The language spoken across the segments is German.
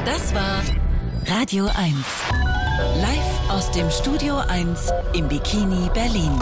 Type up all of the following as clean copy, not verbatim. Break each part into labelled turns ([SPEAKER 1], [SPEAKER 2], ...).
[SPEAKER 1] Das war Radio 1. Live aus dem Studio 1 im Bikini Berlin.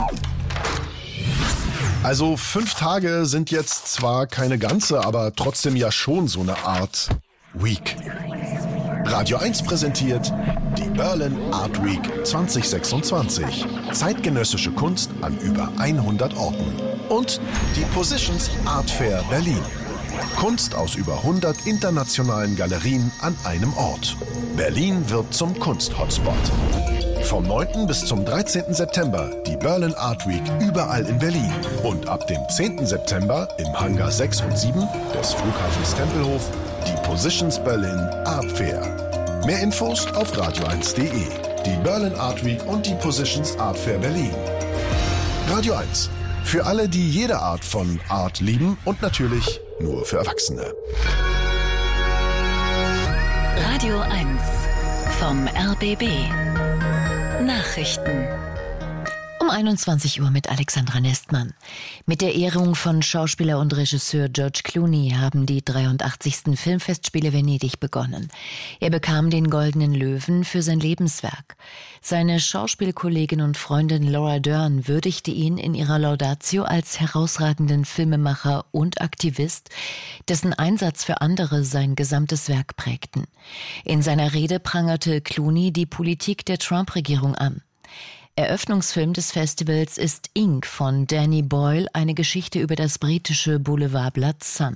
[SPEAKER 2] Also 5 Tage sind jetzt zwar keine ganze, aber trotzdem ja schon so eine Art Week. Radio 1 präsentiert die Berlin Art Week 2026. Zeitgenössische Kunst an über 100 Orten. Und die Positions Art Fair Berlin. Kunst aus über 100 internationalen Galerien an einem Ort. Berlin wird zum Kunst-Hotspot. Vom 9. bis zum 13. September die Berlin Art Week überall in Berlin. Und ab dem 10. September im Hangar 6 und 7 des Flughafens Tempelhof die Positions Berlin Art Fair. Mehr Infos auf radio1.de. Die Berlin Art Week und die Positions Art Fair Berlin. Radio 1. Für alle, die jede Art von Art lieben und natürlich nur für Erwachsene.
[SPEAKER 1] Radio 1 vom RBB. Nachrichten.
[SPEAKER 3] Um 21 Uhr mit Alexandra Nestmann. Mit der Ehrung von Schauspieler und Regisseur George Clooney haben die 83. Filmfestspiele Venedig begonnen. Er bekam den Goldenen Löwen für sein Lebenswerk. Seine Schauspielkollegin und Freundin Laura Dern würdigte ihn in ihrer Laudatio als herausragenden Filmemacher und Aktivist, dessen Einsatz für andere sein gesamtes Werk prägten. In seiner Rede prangerte Clooney die Politik der Trump-Regierung an. Eröffnungsfilm des Festivals ist Ink von Danny Boyle, eine Geschichte über das britische Boulevardblatt Sun.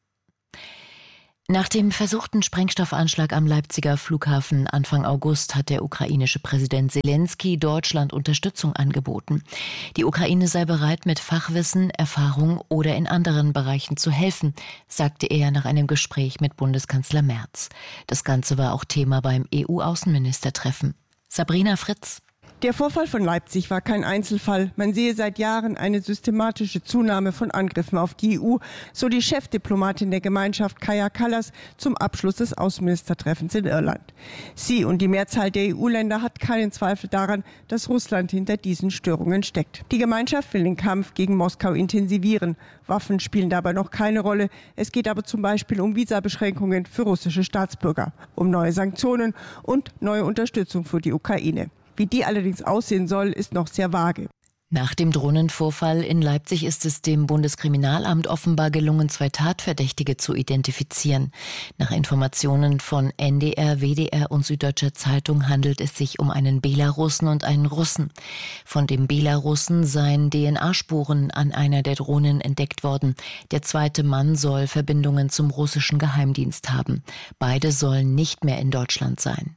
[SPEAKER 3] Nach dem versuchten Sprengstoffanschlag am Leipziger Flughafen Anfang August hat der ukrainische Präsident Selenskyj Deutschland Unterstützung angeboten. Die Ukraine sei bereit, mit Fachwissen, Erfahrung oder in anderen Bereichen zu helfen, sagte er nach einem Gespräch mit Bundeskanzler Merz. Das Ganze war auch Thema beim EU-Außenministertreffen. Sabrina Fritz.
[SPEAKER 4] Der Vorfall von Leipzig war kein Einzelfall. Man sehe seit Jahren eine systematische Zunahme von Angriffen auf die EU, so die Chefdiplomatin der Gemeinschaft Kaja Kallas zum Abschluss des Außenministertreffens in Irland. Sie und die Mehrzahl der EU-Länder hat keinen Zweifel daran, dass Russland hinter diesen Störungen steckt. Die Gemeinschaft will den Kampf gegen Moskau intensivieren. Waffen spielen dabei noch keine Rolle. Es geht aber zum Beispiel um Visabeschränkungen für russische Staatsbürger, um neue Sanktionen und neue Unterstützung für die Ukraine. Wie die allerdings aussehen soll, ist noch sehr vage.
[SPEAKER 3] Nach dem Drohnenvorfall in Leipzig ist es dem Bundeskriminalamt offenbar gelungen, 2 Tatverdächtige zu identifizieren. Nach Informationen von NDR, WDR und Süddeutscher Zeitung handelt es sich um einen Belarussen und einen Russen. Von dem Belarussen seien DNA-Spuren an einer der Drohnen entdeckt worden. Der zweite Mann soll Verbindungen zum russischen Geheimdienst haben. Beide sollen nicht mehr in Deutschland sein.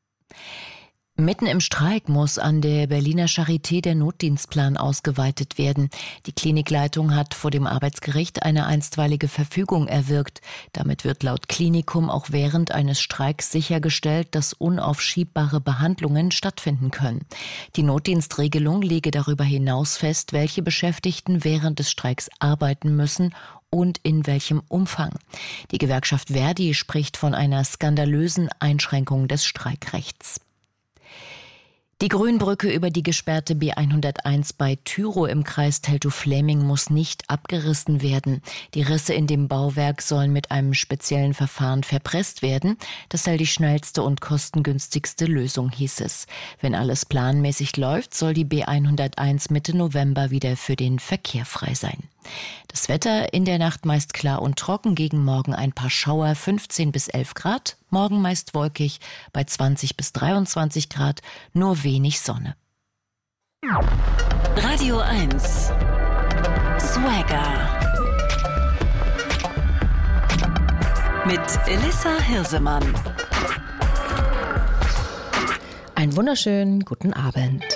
[SPEAKER 3] Mitten im Streik muss an der Berliner Charité der Notdienstplan ausgeweitet werden. Die Klinikleitung hat vor dem Arbeitsgericht eine einstweilige Verfügung erwirkt. Damit wird laut Klinikum auch während eines Streiks sichergestellt, dass unaufschiebbare Behandlungen stattfinden können. Die Notdienstregelung lege darüber hinaus fest, welche Beschäftigten während des Streiks arbeiten müssen und in welchem Umfang. Die Gewerkschaft Verdi spricht von einer skandalösen Einschränkung des Streikrechts. Die Grünbrücke über die gesperrte B101 bei Tyrow im Kreis Teltow-Fläming muss nicht abgerissen werden. Die Risse in dem Bauwerk sollen mit einem speziellen Verfahren verpresst werden. Das sei die schnellste und kostengünstigste Lösung, hieß es. Wenn alles planmäßig läuft, soll die B101 Mitte November wieder für den Verkehr frei sein. Das Wetter in der Nacht meist klar und trocken, gegen Morgen ein paar Schauer, 15 bis 11 Grad. Morgen meist wolkig, bei 20 bis 23 Grad, nur wenig Sonne.
[SPEAKER 1] Radio 1 Swagger mit Elissa Hirsemann.
[SPEAKER 3] Einen wunderschönen guten Abend.